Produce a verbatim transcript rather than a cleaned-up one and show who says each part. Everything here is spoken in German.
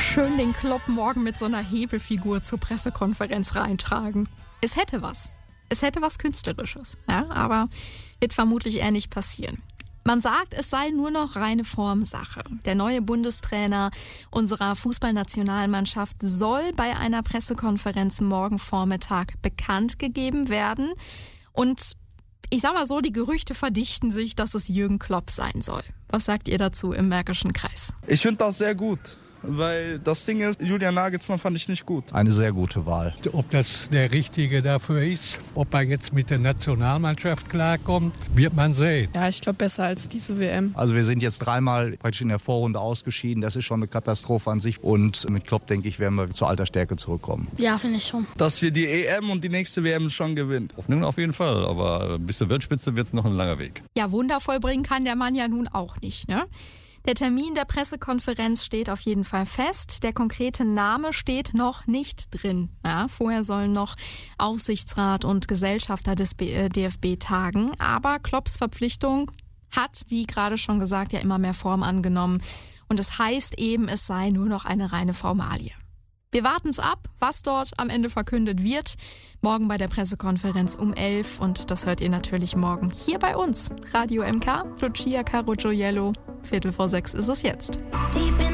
Speaker 1: Schön den Klopp morgen mit so einer Hebefigur zur Pressekonferenz reintragen. Es hätte was. Es hätte was Künstlerisches. Ja, aber wird vermutlich eher nicht passieren. Man sagt, es sei nur noch reine Formsache. Der neue Bundestrainer unserer Fußballnationalmannschaft soll bei einer Pressekonferenz morgen Vormittag bekannt gegeben werden. Und ich sag mal so, die Gerüchte verdichten sich, dass es Jürgen Klopp sein soll. Was sagt ihr dazu im Märkischen Kreis?
Speaker 2: Ich finde das sehr gut. Weil das Ding ist, Julian Nagelsmann fand ich nicht gut.
Speaker 3: Eine sehr gute Wahl.
Speaker 4: Ob das der Richtige dafür ist, ob er jetzt mit der Nationalmannschaft klarkommt, wird man sehen.
Speaker 5: Ja, ich glaube besser als diese W M.
Speaker 3: Also wir sind jetzt dreimal praktisch in der Vorrunde ausgeschieden. Das ist schon eine Katastrophe an sich. Und mit Klopp, denke ich, werden wir zur alter Stärke zurückkommen.
Speaker 6: Ja, finde ich schon.
Speaker 2: Dass wir die E M und die nächste W M schon gewinnen.
Speaker 7: Auf jeden Fall, aber bis zur Weltspitze wird es noch ein langer Weg.
Speaker 1: Ja, Wunder vollbringen kann der Mann ja nun auch nicht, ne? Der Termin der Pressekonferenz steht auf jeden Fall fest. Der konkrete Name steht noch nicht drin. Ja, vorher sollen noch Aufsichtsrat und Gesellschafter des D F B tagen. Aber Klopps Verpflichtung hat, wie gerade schon gesagt, ja immer mehr Form angenommen. Und es heißt eben, es sei nur noch eine reine Formalie. Wir warten es ab, was dort am Ende verkündet wird. Morgen bei der Pressekonferenz um elf. Und das hört ihr natürlich morgen hier bei uns. Radio M K, Lucia Caro Gioiello. Viertel vor sechs ist es jetzt.
Speaker 8: Deep